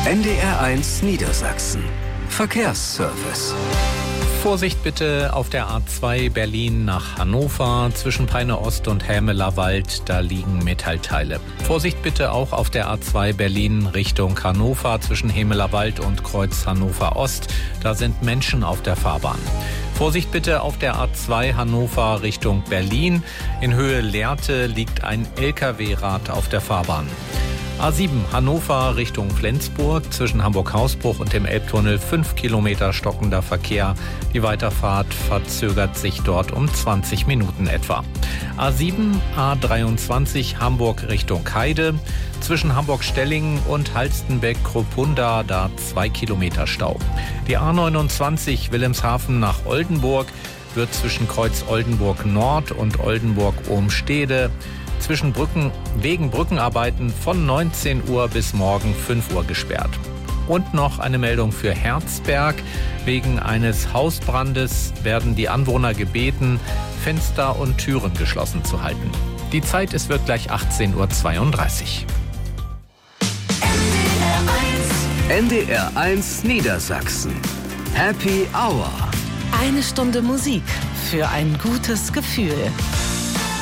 NDR1 Niedersachsen. Verkehrsservice. Vorsicht bitte auf der A2 Berlin nach Hannover. Zwischen Peine Ost und Hämeler Wald, da liegen Metallteile. Vorsicht bitte auch auf der A2 Berlin Richtung Hannover. Zwischen Hämeler Wald und Kreuz Hannover Ost, da sind Menschen auf der Fahrbahn. Vorsicht bitte auf der A2 Hannover Richtung Berlin. In Höhe Lehrte liegt ein LKW-Rad auf der Fahrbahn. A7 Hannover Richtung Flensburg, zwischen Hamburg-Hausbruch und dem Elbtunnel 5 Kilometer stockender Verkehr. Die Weiterfahrt verzögert sich dort um 20 Minuten etwa. A7 A23 Hamburg Richtung Heide, zwischen Hamburg-Stellingen und Halstenbeck-Kruppunda, da 2 Kilometer Stau. Die A29 Wilhelmshaven nach Oldenburg wird zwischen Kreuz Oldenburg Nord und Oldenburg-Ohmstede wegen Brückenarbeiten von 19 Uhr bis morgen 5 Uhr gesperrt. Und noch eine Meldung für Herzberg. Wegen eines Hausbrandes werden die Anwohner gebeten, Fenster und Türen geschlossen zu halten. Die Zeit ist gleich 18.32 Uhr. NDR1 Niedersachsen. Happy Hour. 1 Stunde Musik für ein gutes Gefühl.